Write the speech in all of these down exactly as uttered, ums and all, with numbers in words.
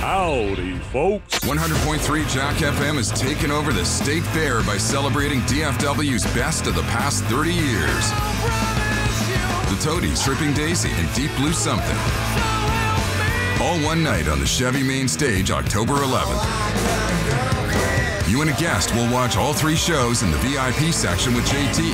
Howdy, folks. one hundred point three Jack F M has taken over the State Fair by celebrating D F W's best of the past thirty years. The Toadies, Tripping Daisy, and Deep Blue Something. All one night on the Chevy Main Stage, October eleventh. You and a guest will watch all three shows in the V I P section with J T.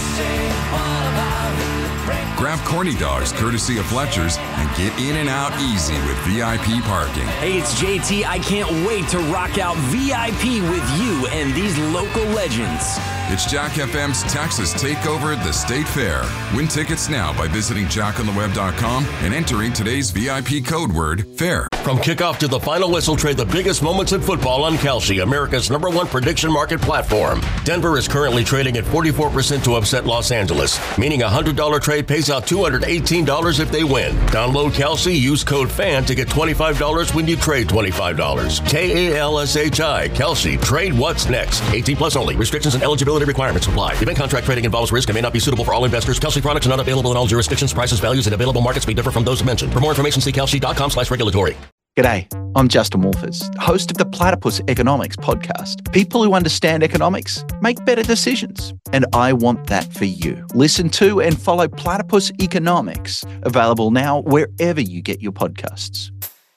Grab corny dogs courtesy of Fletcher's and get in and out easy with V I P parking. Hey, it's J T. I can't wait to rock out V I P with you and these local legends. It's Jack F M's Texas Takeover at the State Fair. Win tickets now by visiting jack on the web dot com and entering today's V I P code word, FAIR. From kickoff to the final whistle, trade the biggest moments in football on Kalshi, America's number one prediction market platform. Denver is currently trading at forty-four percent to upset Los Angeles, meaning a one hundred dollars trade pays out two hundred eighteen dollars if they win. Download Kalshi, use code FAN to get twenty-five dollars when you trade twenty-five dollars. K A L S H I, Kalshi. Trade what's next. eighteen plus only. Restrictions and eligibility requirements apply. Event contract trading involves risk and may not be suitable for all investors. Kalshi products are not available in all jurisdictions. Prices, values, and available markets may differ from those mentioned. For more information, see kalshi dot com slash regulatory. G'day, I'm Justin Wolfers, host of the Platypus Economics podcast. People who understand economics make better decisions, and I want that for you. Listen to and follow Platypus Economics, available now wherever you get your podcasts.